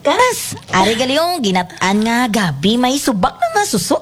Kas, ari galing ginataan nga gabi may subak na nga suso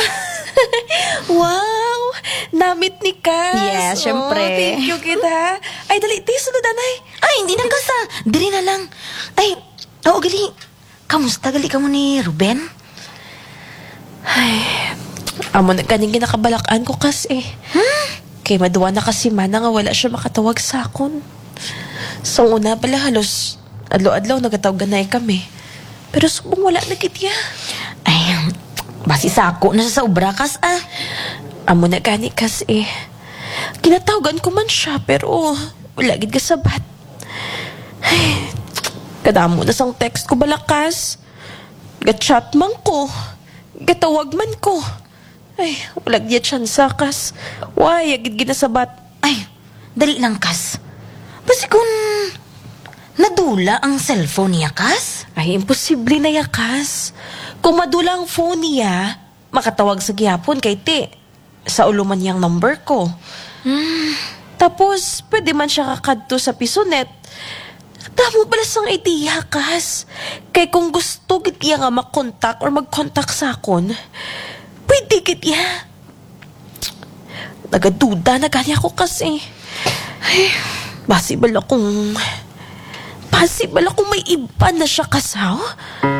Wow! Namit ni Cas. Yes, syempre. Thank you kita. Ay, dali, tayo sunod, anay. Ay, hindi na kas diri na lang. Ay, oo gali. Kamusta gali ka mo ni Ruben? Ay, amo na ganing ginakabalakan ko, Cas eh. Kay maduwa na kasi mana nga wala siya makatawag sa akon. So, una pala halos adlaw-adlaw nagatawagan na kami. Pero subong wala na kitya. Ay, basi sako na sa ubra kas Amo na gani, Cas eh. Kinatawagan ko man siya pero wala gid kasabat. Ay, kadamo na sang text ko balakas. Gatchat man ko. Gatawag man ko. Ay, wala gid chance, Cas. Why, agid ginasabat. Ay, dali lang kas. Basi kung nadula ang cellphone niya kas? Ay, imposible na yakas. Kung madula ang phone niya, makatawag sa gihapon kay Ti. Sa ulo man niyang number ko. Tapos, pwede man siya kakadto sa pisonet. Damo pala sang idea, Cas. Kay kung gusto gid iya nga makontak or magkontak sa akon, pwede gid iya. Nagaduda na gani ako kasi. Ay, possible akong may iba na siya kasaw?